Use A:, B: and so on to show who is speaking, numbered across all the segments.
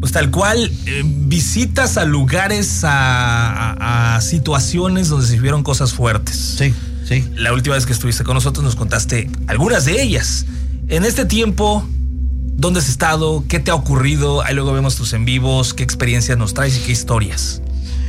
A: Pues tal cual, visitas a lugares, a situaciones donde se vivieron cosas fuertes.
B: Sí.
A: La última vez que estuviste con nosotros nos contaste algunas de ellas. En este tiempo, ¿dónde has estado? ¿Qué te ha ocurrido? Ahí luego vemos tus en vivos. ¿Qué experiencias nos traes y qué historias?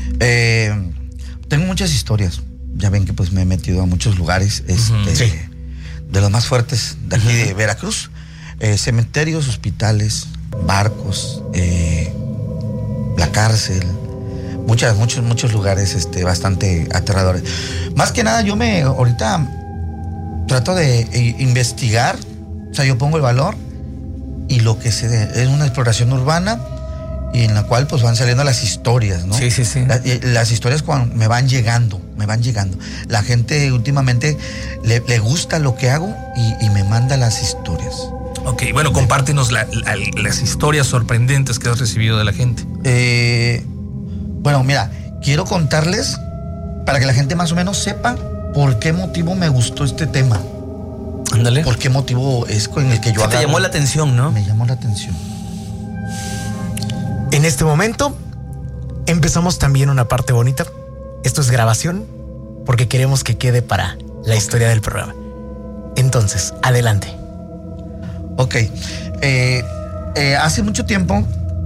B: Tengo muchas historias. Ya ven que pues me he metido a muchos lugares.
A: Sí.
B: De los más fuertes de aquí de Veracruz. Cementerios, hospitales, barcos, la cárcel, muchos lugares bastante aterradores. Más que nada yo ahorita trato de investigar, o sea, yo pongo el valor y lo que es una exploración urbana y en la cual pues van saliendo las historias, ¿no?
A: Sí.
B: Las historias cuando me van llegando. La gente últimamente le gusta lo que hago y me manda las historias.
A: Ok, bueno, compártenos las historias sorprendentes que has recibido de la gente.
B: Bueno, mira, quiero contarles para que la gente más o menos sepa por qué motivo me gustó este tema.
A: Ándale.
B: ¿Por qué motivo es con el que yo
A: te llamó la atención, ¿no?
B: Me llamó la atención.
C: En este momento empezamos también una parte bonita. Esto es grabación porque queremos que quede para la historia del programa. Entonces, adelante.
B: Ok. Hace mucho tiempo,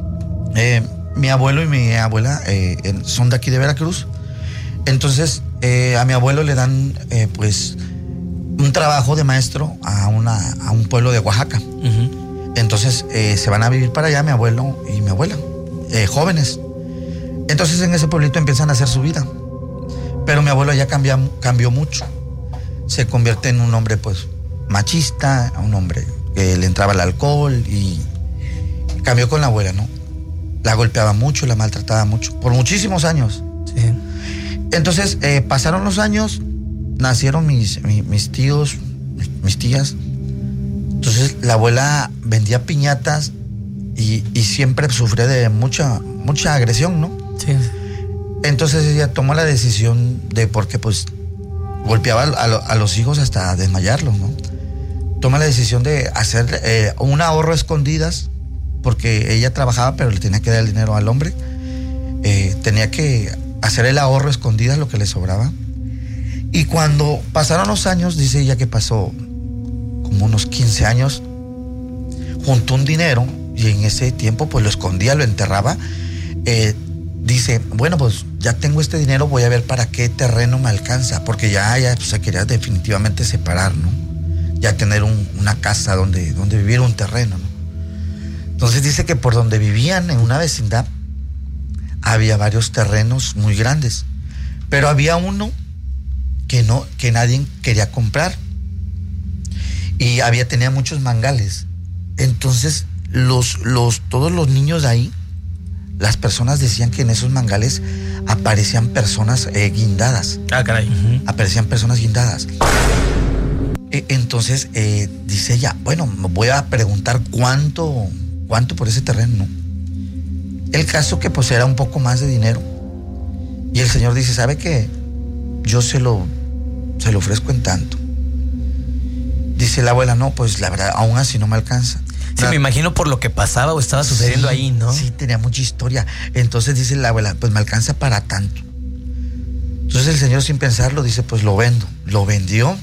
B: mi abuelo y mi abuela son de aquí de Veracruz. Entonces, a mi abuelo le dan, pues, un trabajo de maestro a un pueblo de Oaxaca. Uh-huh. Entonces, se van a vivir para allá mi abuelo y mi abuela, jóvenes. Entonces, en ese pueblito empiezan a hacer su vida. Pero mi abuelo ya cambió mucho. Se convierte en un hombre, pues, machista, un hombre que le entraba el alcohol y cambió con la abuela, ¿no? La golpeaba mucho, la maltrataba mucho, por muchísimos años.
A: Sí.
B: Entonces, pasaron los años, nacieron mis tíos, mis tías. Entonces, la abuela vendía piñatas y siempre sufría de mucha agresión, ¿no?
A: Sí.
B: Entonces, ella tomó la decisión porque, pues, golpeaba a los hijos hasta desmayarlos, ¿no? Toma la decisión de hacer un ahorro a escondidas, porque ella trabajaba, pero le tenía que dar el dinero al hombre. Tenía que hacer el ahorro a escondidas, lo que le sobraba. Y cuando pasaron los años, dice ella que pasó como unos 15 años, juntó un dinero y en ese tiempo pues lo escondía, lo enterraba. Dice, bueno, pues ya tengo este dinero, voy a ver para qué terreno me alcanza, porque ya pues, se quería definitivamente separar, ¿no? Ya tener una casa donde vivir, un terreno, ¿no? Entonces dice que por donde vivían, en una vecindad, había varios terrenos muy grandes, pero había uno que nadie quería comprar y tenía muchos mangales. Entonces todos los niños de ahí, las personas decían que en esos mangales aparecían personas guindadas.
A: Ah, caray. Uh-huh.
B: Aparecían personas guindadas. Entonces dice ella, bueno, me voy a preguntar cuánto por ese terreno. El caso que pues era un poco más de dinero. Y el señor dice, ¿sabe qué? Yo se lo ofrezco en tanto. Dice la abuela, no, pues la verdad, aún así no me alcanza.
A: Sí, me imagino por lo que pasaba o estaba sucediendo ahí, ¿no?
B: Sí, tenía mucha historia. Entonces dice la abuela, pues me alcanza para tanto. Entonces el señor, sin pensarlo, dice, pues lo vendo. Lo vendió.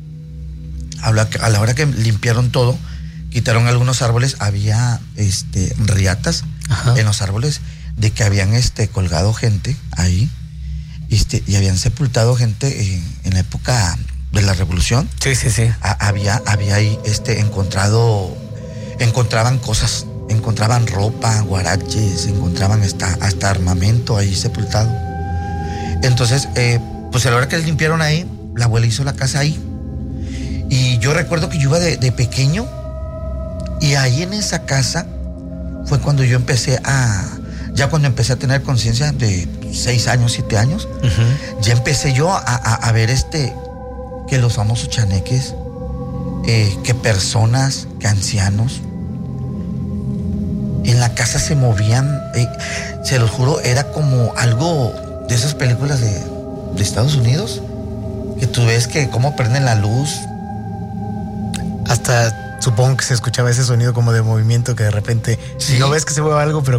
B: A la hora que limpiaron todo, quitaron algunos árboles, había riatas. Ajá. En los árboles de que habían colgado gente ahí, y habían sepultado gente en la época de la Revolución.
A: Sí.
B: Había ahí encontraban cosas, encontraban ropa, guaraches, encontraban hasta armamento ahí sepultado. Entonces, pues a la hora que limpiaron ahí, la abuela hizo la casa ahí. Y yo recuerdo que yo iba de pequeño, y ahí en esa casa fue cuando yo empecé cuando empecé a tener conciencia de 6 años, 7 años, uh-huh. Ya empecé yo a ver que los famosos chaneques, que personas, que ancianos, en la casa se movían, se los juro, era como algo de esas películas de Estados Unidos, que tú ves que cómo prenden la luz.
C: Hasta supongo que se escuchaba ese sonido como de movimiento que de repente,
B: sí.
C: Si no ves que se mueve algo, pero